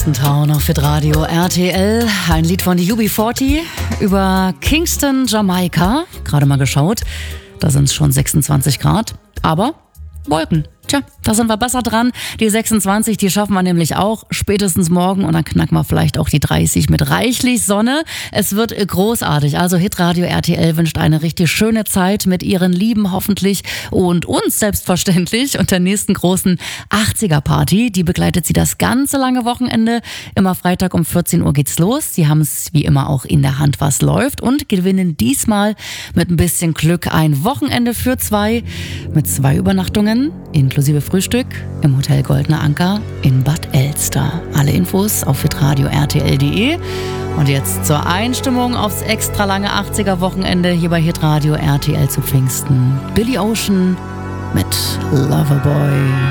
Kingston Town auf Hitradio RTL. Ein Lied von die UB40 über Kingston, Jamaika. Gerade mal geschaut, da sind es schon 26 Grad, aber Wolken. Tja, da sind wir besser dran. Die 26, die schaffen wir nämlich auch spätestens morgen und dann knacken wir vielleicht auch die 30 mit reichlich Sonne. Es wird großartig. Also Hitradio RTL wünscht eine richtig schöne Zeit mit ihren Lieben hoffentlich und uns selbstverständlich und der nächsten großen 80er-Party. Die begleitet sie das ganze lange Wochenende. Immer Freitag um 14 Uhr geht's los. Sie haben es wie immer auch in der Hand, was läuft und gewinnen diesmal mit ein bisschen Glück ein Wochenende für zwei mit 2 Übernachtungen inklusive Frühstück im Hotel Goldener Anker in Bad Elster. Alle Infos auf hitradio-rtl.de. Und jetzt zur Einstimmung aufs extra lange 80er-Wochenende hier bei Hitradio RTL zu Pfingsten. Billy Ocean mit Loverboy.